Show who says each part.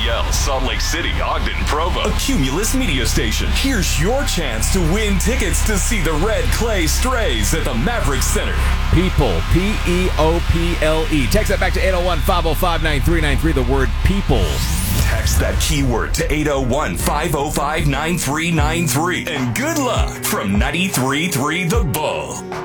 Speaker 1: WPL, Salt Lake City, Ogden, Provo.
Speaker 2: A Cumulus media station. Here's your chance to win tickets to see the Red Clay Strays at the Maverick Center.
Speaker 3: People, P-E-O-P-L-E. Text that back to 801-505-9393, the word people.
Speaker 2: Text that keyword to 801-505-9393. And good luck from 93.3 The Bull.